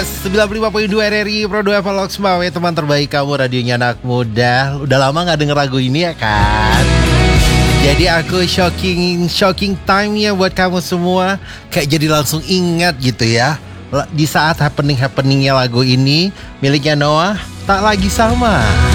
Yes, 95.2 RRI Pro 2 Evolux Mawe, teman terbaik kamu, radionya anak muda. Udah lama gak denger lagu ini ya kan? Jadi aku shocking time ya buat kamu semua. Kayak jadi langsung ingat gitu ya. Di saat happeningnya lagu ini miliknya Noah, tak lagi sama.